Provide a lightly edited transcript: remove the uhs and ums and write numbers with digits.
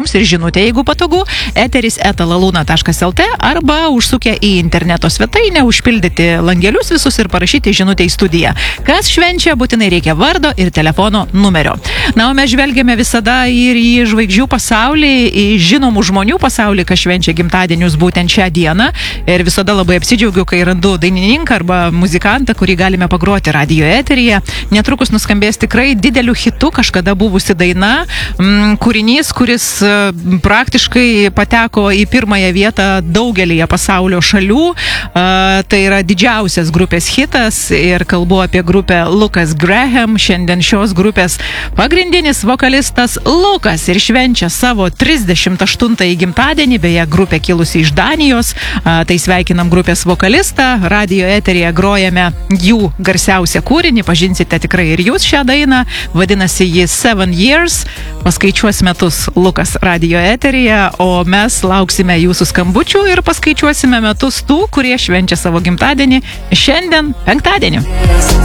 jums ir žinutę, jeigu patogu, eteris@laluna.lt arba užsukę į interneto svetainę, užpildyti langelius visus ir parašyti žinutę į studiją. Kas švenčia, būtinai reikia vardo ir telefono numerio. Na, o mes žvelgiame visada ir į žvaigždžių pasaulį, į žinomų žmonių pasaulį, kas švenčia gimtadienius būtent šią dieną. Ir visada labai apsidžiaugiu, kai randu dainininką arba muzikantą, kurį galime pagroti radijo eteryje. Netrukus nuskambės tikrai dideliu hitu kažkada buvusi daina, kūrinys, kuris praktiškai pateko į pirmąją vietą daugelyje pasaulio šalių. Tai yra didžiausias grupės hitas ir kalbu apie grupę Lucas Graham. Šiandien šios grupės pagrindinis vokalistas Lukas ir švenčia savo 38-ąjį gimtadienį, beje, grupė kilusi iš Danijos. Tai sveikinam grupės vokalistą, radijo eteryje grojame jų garsiausią kūrinį, pažinsite tikrai ir jūs šią dainą, vadinasi ji 7 Years, paskaičiuos metus Lukas radijo eteryje, o mes lauksime jūsų skambučių ir paskaičiuosime metus tų, kurie švenčia savo gimtadienį šiandien penktadienį.